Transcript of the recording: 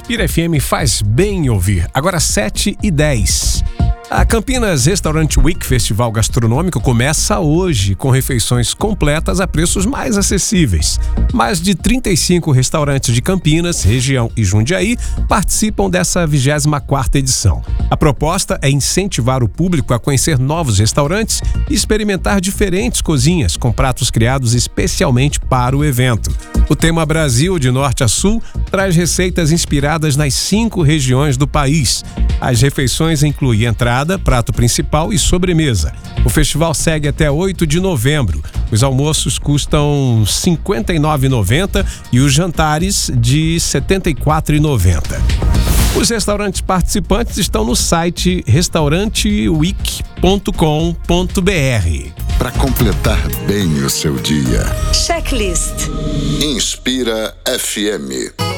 Inspira FM faz bem ouvir. Agora 7h10. A Campinas Restaurant Week Festival Gastronômico começa hoje com refeições completas a preços mais acessíveis. Mais de 35 restaurantes de Campinas, região e Jundiaí participam dessa 24ª edição. A proposta é incentivar o público a conhecer novos restaurantes e experimentar diferentes cozinhas com pratos criados especialmente para o evento. O tema Brasil, de norte a sul, traz receitas inspiradas nas 5 regiões do país. As refeições incluem entrada, prato principal e sobremesa. O festival segue até 8 de novembro. Os almoços custam R$ 59,90 e os jantares de R$ 74,90. Os restaurantes participantes estão no site restauranteweek.com.br. Para completar bem o seu dia. Checklist. Inspira FM.